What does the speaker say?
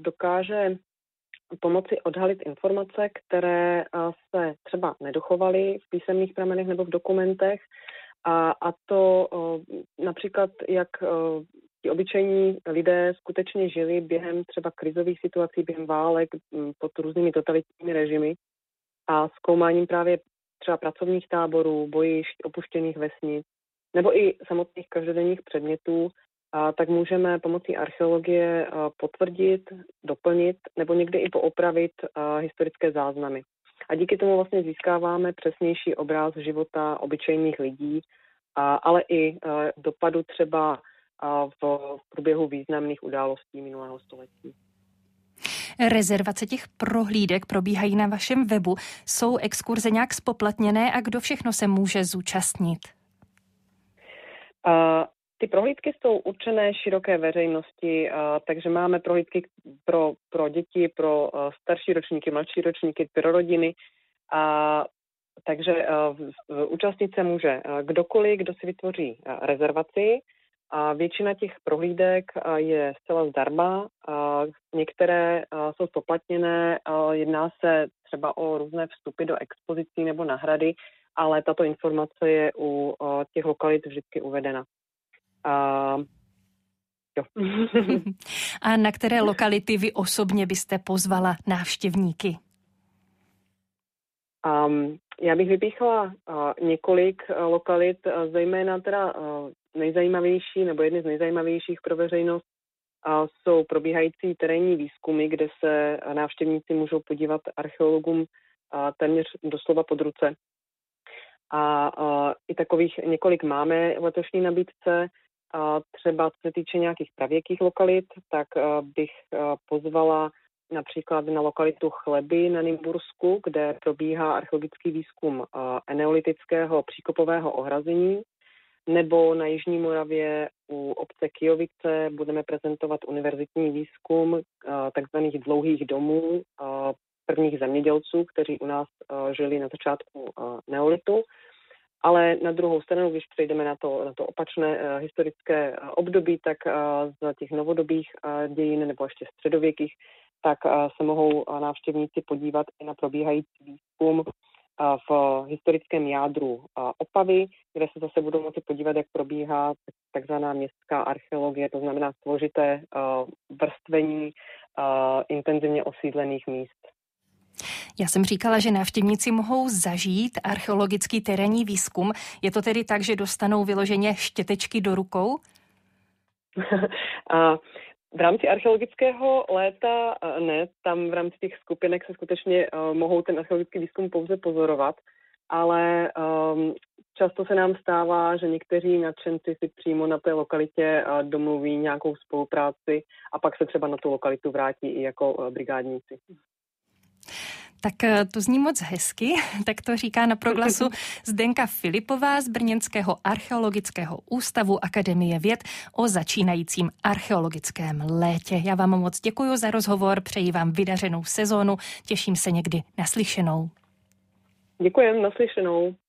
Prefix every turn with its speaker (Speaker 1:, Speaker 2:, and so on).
Speaker 1: dokáže pomoci odhalit informace, které se třeba nedochovaly v písemných pramenech nebo v dokumentech. A to například, jak ti obyčejní lidé skutečně žili během třeba krizových situací, během válek, pod různými totalitními režimy a zkoumáním právě třeba pracovních táborů, bojišť, opuštěných vesnic, nebo i samotných každodenních předmětů, tak můžeme pomocí archeologie potvrdit, doplnit nebo někdy i poopravit historické záznamy. A díky tomu vlastně získáváme přesnější obraz života obyčejných lidí, ale i dopadu třeba v průběhu významných událostí minulého století.
Speaker 2: Rezervace těch prohlídek probíhají na vašem webu. Jsou exkurze nějak spoplatněné a kdo všechno se může zúčastnit?
Speaker 1: Ty prohlídky jsou určené široké veřejnosti, takže máme prohlídky pro děti, pro starší ročníky, mladší ročníky, pro rodiny. Takže účastnit se může kdokoliv, kdo si vytvoří rezervaci. A většina těch prohlídek je zcela zdarma, některé jsou spoplatněné, jedná se třeba o různé vstupy do expozicí nebo na hrady, ale tato informace je u těch lokalit vždycky uvedena. Jo.
Speaker 2: A na které lokality vy osobně byste pozvala návštěvníky?
Speaker 1: Já bych vypíchla několik lokalit, zejména teda nejzajímavější nebo jedny z nejzajímavějších pro veřejnost jsou probíhající terénní výzkumy, kde se návštěvníci můžou podívat archeologům téměř doslova pod ruce. A i takových několik máme v letošní nabídce. Třeba co se týče nějakých pravěkých lokalit, tak bych pozvala například na lokalitu Chleby na Nymbursku, kde probíhá archeologický výzkum eneolitického příkopového ohrazení, nebo na Jižní Moravě u obce Kyjovice budeme prezentovat univerzitní výzkum takzvaných dlouhých domů prvních zemědělců, kteří u nás žili na začátku neolitu. Ale na druhou stranu, když přejdeme na to opačné historické období, tak z těch novodobých dějin nebo ještě středověkých, tak se mohou návštěvníci podívat i na probíhající výzkum v historickém jádru Opavy, kde se zase budou moci podívat, jak probíhá takzvaná městská archeologie, to znamená složité vrstvení intenzivně osídlených míst.
Speaker 2: Já jsem říkala, že návštěvníci mohou zažít archeologický terénní výzkum. Je to tedy tak, že dostanou vyloženě štětečky do rukou?
Speaker 1: V rámci archeologického léta ne, tam v rámci těch skupinek se skutečně mohou ten archeologický výzkum pouze pozorovat, ale často se nám stává, že někteří nadšenci si přímo na té lokalitě domluví nějakou spolupráci a pak se třeba na tu lokalitu vrátí i jako brigádníci.
Speaker 2: Tak to zní moc hezky, tak to říká na proglasu Zdenka Filipová z Brněnského archeologického ústavu Akademie věd o začínajícím archeologickém létě. Já vám moc děkuji za rozhovor, přeji vám vydařenou sezónu, těším se někdy naslyšenou.
Speaker 1: Děkujem, naslyšenou.